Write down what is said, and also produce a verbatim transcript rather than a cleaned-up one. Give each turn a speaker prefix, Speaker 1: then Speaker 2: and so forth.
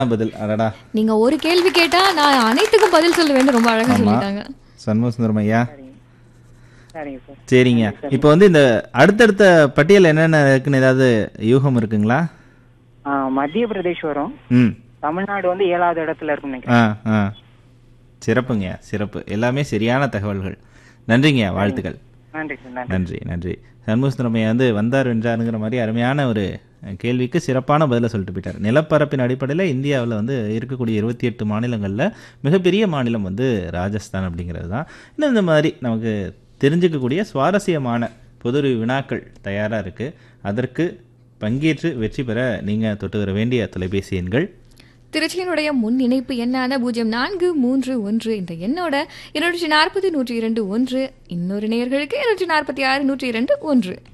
Speaker 1: பதில். அடடா,
Speaker 2: நீங்க ஒரு கேள்வி கேட்டா நான் அனைத்துக்கும் பதில் சொல்லுவேன்னு ரொம்ப அழகா
Speaker 1: ஆமா.
Speaker 2: சொல்லிட்டாங்க.
Speaker 1: சண்முக சுந்தரம் ஐயா.
Speaker 3: சரிங்க சரிங்க சார்.
Speaker 1: சரிங்க. இப்போ வந்து இந்த அடுத்தடுத்த பட்டியல் என்னென்ன இருக்குன்னு ஏதாவது யூகம் இருக்குங்களா?
Speaker 3: ஆ, மத்திய பிரதேஷ் வரும்.
Speaker 1: ம்.
Speaker 3: தமிழ்நாடு வந்து ஏழாவது இடத்துல இருக்கும்
Speaker 1: ஆ
Speaker 3: நினைக்கிறேன்.
Speaker 1: ஆ சிறப்புங்க, சிறப்பு. எல்லாமே சரியான தகவல்கள். நன்றிங்க, வாழ்த்துக்கள்.
Speaker 3: நன்றி சார். நன்றி.
Speaker 1: நன்றி நன்றி. சண்முக சுந்தரம் ஐயா வந்து வந்தார் வென்றாருங்கிற மாதிரி அருமையான ஒரு கேள்விக்கு சிறப்பான பதிலை சொல்லிட்டு போயிட்டார். நிலப்பரப்பின் அடிப்படையில் இந்தியாவில் வந்து இருக்கக்கூடிய இருபத்தி எட்டு மாநிலங்களில் மிகப்பெரிய மாநிலம் வந்து ராஜஸ்தான் அப்படிங்கிறது தான். இன்னும் இந்த மாதிரி நமக்கு தெரிஞ்சுக்கக்கூடிய சுவாரஸ்யமான பொது வினாக்கள் தயாராக இருக்குது. அதற்கு பங்கேற்று வெற்றி பெற நீங்கள் தொட்டு வர வேண்டிய தொலைபேசி எண்கள்
Speaker 2: திருச்சியினுடைய முன் இணைப்பு எண்ணான பூஜ்ஜியம் நான்கு மூன்று ஒன்று இந்த எண்ணோட இருநூற்றி நாற்பது நூற்றி இரண்டு ஒன்று, இன்னொரு நேயர்களுக்கு இருநூற்றி நாற்பத்தி ஆறு நூற்றி இரண்டு ஒன்று.